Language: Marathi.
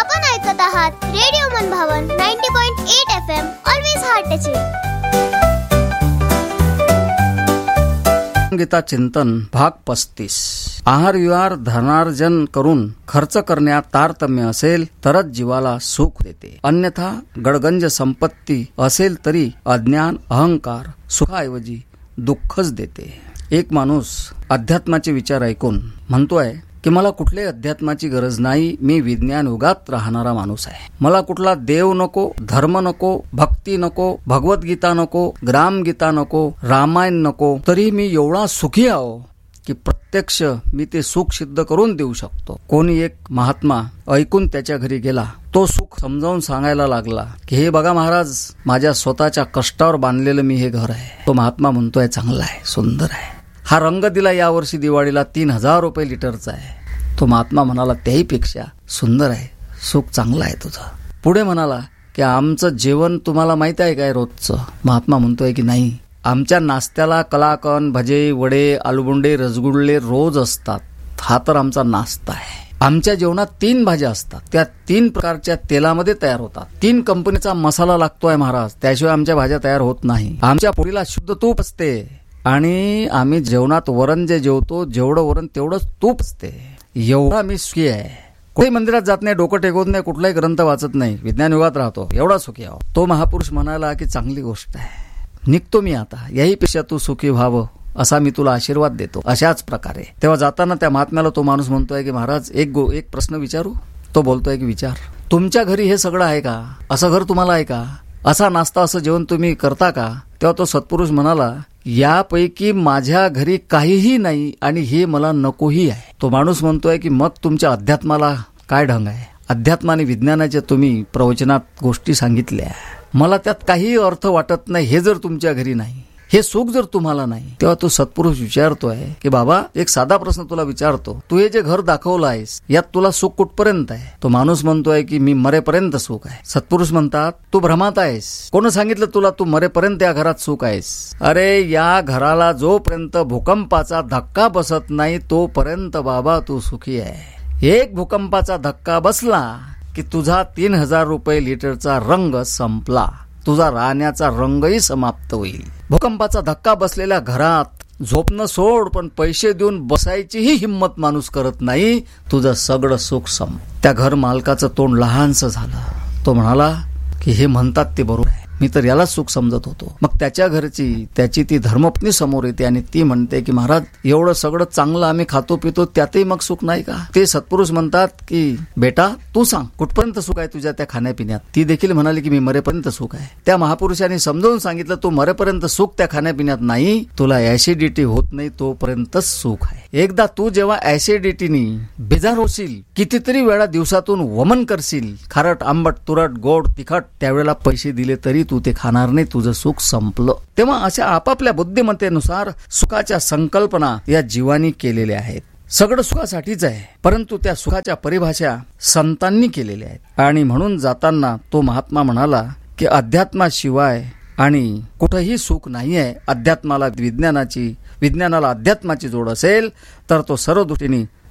आपण ऐकत आहात रेडिओ मनभावन 90.8 FM. Always heart touching. Gita चिंतन भाग 35. आहार विहार धनार्जन करून खर्च करण्यात तारतम्य असेल तरच जीवाला सुख देते, अन्यथा गडगंज संपत्ती असेल तरी अज्ञान अहंकार सुखाऐवजी दुःखच देते. एक माणूस अध्यात्माचे विचार ऐकून म्हणतोय की मला कुठल्याही अध्यात्माची गरज नाही, मी विज्ञान युगात राहणारा माणूस आहे. मला कुठला देव नको, धर्म नको, भक्ती नको, भगवद्गीता नको, ग्रामगीता नको, रामायण नको, तरी मी एवढा सुखी आहो की प्रत्यक्ष मी ते सुख सिद्ध करून देऊ शकतो. कोणी एक महात्मा ऐकून त्याच्या घरी गेला. तो सुख समजावून सांगायला लागला की हे बघा महाराज, माझ्या स्वतःच्या कष्टावर बांधलेलं मी हे घर आहे. तो महात्मा म्हणतोय चांगला आहे, सुंदर आहे. हा रंग दिला यावर्षी दिवाळीला 3,000 रुपये लिटरचा आहे. तो महात्मा म्हणाला त्याहीपेक्षा सुंदर आहे, सुख चांगलं आहे तुझं. पुढे म्हणाला की आमचं जेवण तुम्हाला माहिती आहे काय रोजचं? महात्मा म्हणतोय की नाही, आमच्या नाश्त्याला कलाकंद, भजे, वडे, आलूबुंडे, रसगुल्ले रोज असतात. हा तर आमचा नाश्ता आहे. आमच्या जेवणात 3 भाज्या असतात, त्या 3 प्रकारच्या तेलामध्ये तयार होतात. 3 कंपनीचा मसाला लागतोय महाराज, त्याशिवाय आमच्या भाज्या तयार होत नाही. आमच्या पोळीला शुद्ध तूप असते आणि आम्ही जेवणात वरण जे जेवतो, जेवढं वरण तेवढंच तूप असते. एवढा मी सुखी आहे. कुठेही मंदिरात जात नाही, डोकं टेकवत नाही, कुठलाही ग्रंथ वाचत नाही, विज्ञान युगात राहतो, एवढा सुखी आहो. तो महापुरुष म्हणाला की चांगली गोष्ट आहे, निघतो मी आता, याहीपेक्षा तू सुखी व्हावं असा मी तुला आशीर्वाद देतो. अशाच प्रकारे तेव्हा जाताना त्या महात्म्याला तो माणूस म्हणतोय की महाराज एक प्रश्न विचारू? तो बोलतोय की विचार. तुमच्या घरी हे सगळं आहे का? असं घर तुम्हाला आहे का? असा नाश्ता, असं जेवण तुम्ही करता का? तेव्हा तो सत्पुरुष म्हणाला यापैकी माझ्या घरी काहीही नाही आणि हे मला नकोही आहे. तो माणूस म्हणतोय की मग तुमच्या अध्यात्माला काय ढंग आहे? अध्यात्माने विज्ञानाच्या तुम्ही प्रवचनात गोष्टी सांगितल्या, मला त्यात काही अर्थ वाटत नाही. हे जर तुमच्या घरी नाही, हे सुख जर तुम्हाला नाही, तेव्हा तो सत्पुरुष विचारतोय की बाबा एक साधा प्रश्न तुला विचारतो, तू हे जे घर दाखवलं आहेस यात तुला सुख कुठपर्यंत आहे? तो माणूस म्हणतोय की मी मरेपर्यंत सुख आहे. सत्पुरुष म्हणतात तू भ्रमात आहेस. कोण सांगितलं तुला तू मरेपर्यंत या घरात सुख आहेस? अरे या घराला जोपर्यंत भूकंपाचा धक्का बसत नाही तोपर्यंत बाबा तू सुखी आहे. एक भूकंपाचा धक्का बसला की तुझा 3,000 रुपये लिटरचा रंग संपला, तुझा राहण्याचा रंगही समाप्त होईल. भूकंपाचा धक्का बसलेल्या घरात झोपणं सोड, पण पैसे देऊन बसायचीही हिंमत माणूस करत नाही, तुझं सगळं सुख त्या घर मालकाचं तोंड लहानसं झालं. तो म्हणाला की हे म्हणतात ते बरोबर आहे, मी तर याला सुख समजत होतो. मग त्याच्या घरची त्याची ती धर्मपत्नी समोर येते आणि ती म्हणते की महाराज एवढं सगळं चांगलं आम्ही खातो पितो, त्यातही मग सुख नाही का? ते सत्पुरुष म्हणतात की बेटा तू सांग कुठपर्यंत सुख आहे तुझ्या त्या खाण्यापिण्यात? ती देखील म्हणाली की मी मरेपर्यंत सुख आहे. त्या महापुरुषांनी समजावून सांगितलं तू मरेपर्यंत सुख त्या खाण्यापिण्यात नाही, तुला ऍसिडिटी होत नाही तोपर्यंतच सुख आहे. एकदा तू जेव्हा ऍसिडिटीनी बेजार होशील, कितीतरी वेळा दिवसातून वमन करशील, खारट आंबट तुरट गोड तिखट, त्यावेळेला पैसे दिले तरी तू ते खाणार नाही, तुझं सुख संपलं. तेव्हा अशा आपापल्या बुद्धिमत्तेनुसार सुखाच्या संकल्पना या जीवानी केलेल्या आहेत. सगळं सुखासाठीच आहे, परंतु त्या सुखाच्या परिभाषा संतांनी केलेल्या आहेत. आणि म्हणून जाताना तो महात्मा म्हणाला की अध्यात्माशिवाय आणि कुठेही सुख नाही आहे. अध्यात्माला विज्ञानाला अध्यात्माची जोड असेल तर तो सर्व दृष्टीने